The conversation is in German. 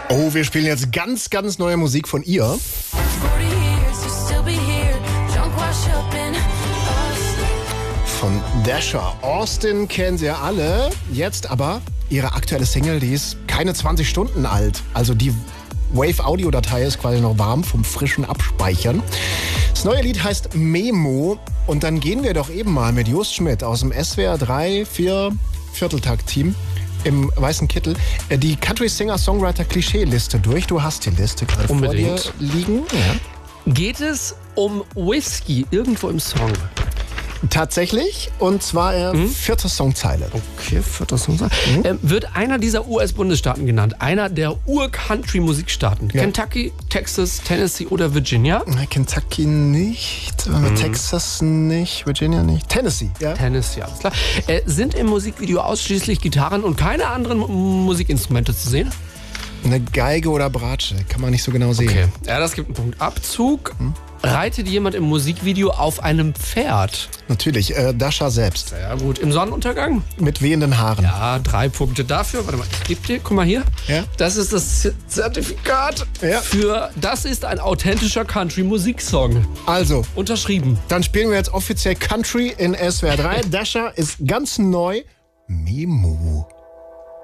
Oh, wir spielen jetzt ganz, ganz neue Musik von ihr. Von Dasha. Austin kennen Sie ja alle. Jetzt aber ihre aktuelle Single, die ist keine 20 Stunden alt. Also die Wave-Audio-Datei ist quasi noch warm vom frischen Abspeichern. Das neue Lied heißt Memo. Und dann gehen wir doch eben mal mit Just Schmidt aus dem SWR 3, 4 Vierteltakt-Team im weißen Kittel die Country-Singer-Songwriter-Klischee-Liste durch. Du hast die Liste gerade vor dir liegen. Ja. Geht es um Whisky irgendwo im Song? Tatsächlich, und zwar vierte Songzeile. Okay, vierte Songzeile. Wird einer dieser US-Bundesstaaten genannt? Einer der Ur-Country-Musikstaaten? Ja. Kentucky, Texas, Tennessee oder Virginia? Kentucky nicht, Texas nicht, Virginia nicht. Tennessee, ja. Tennessee, alles klar. Sind im Musikvideo ausschließlich Gitarren und keine anderen Musikinstrumente zu sehen? Eine Geige oder Bratsche, kann man nicht so genau sehen. Okay, ja, das gibt einen Punkt. Abzug. Reitet jemand im Musikvideo auf einem Pferd? Natürlich, Dasha selbst. Sehr gut. Im Sonnenuntergang? Mit wehenden Haaren. Ja, 3 Punkte dafür. Warte mal, ich gebe dir, guck mal hier. Ja? Das ist das Zertifikat für das ist ein authentischer Country-Musiksong. Also. Unterschrieben. Dann spielen wir jetzt offiziell Country in SWR 3. Dasha ist ganz neu. Memo.